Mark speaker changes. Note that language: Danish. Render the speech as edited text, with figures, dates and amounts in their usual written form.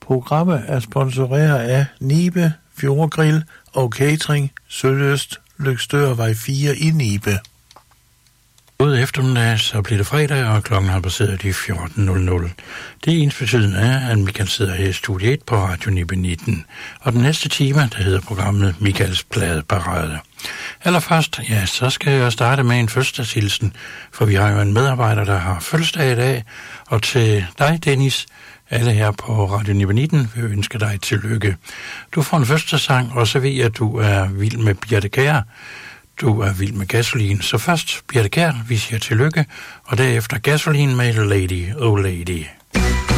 Speaker 1: Programmet er sponsoreret af Nibe, Fjordgrill og Catering, Søløst, Løgstørvej 4 i Nibe.
Speaker 2: God eftermiddag, så bliver det fredag, og klokken har passeret de 14.00. Det er ensbetydende af, at Michael sidder her i studie 1 på Radio Nibe 19. Og den næste time, der hedder programmet Michaels Pladeparade. Allerførst, ja, så skal jeg starte med en fødselsdagshilsen, for vi har jo en medarbejder, der har fødselsdag i dag. Og til dig, Dennis, alle her på Radio Nibe 19, vil ønske dig tillykke. Du får en fødselsdagssang, og så ved jeg, at du er vild med Birthe Kjær. Du er vild med Gasolin. Så først Birthe Kjær, vi siger tillykke, og derefter Gasolin med Lady, oh Lady.